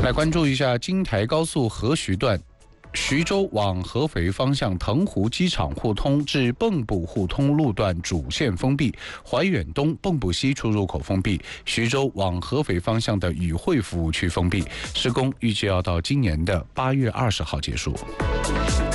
来关注一下京台高速合徐段。徐州往合肥方向腾湖机场互通至蚌埠互通路段主线封闭，怀远东蚌埠西出入口封闭，徐州往合肥方向的宇汇服务区封闭。施工预计要到今年的8月20号结束。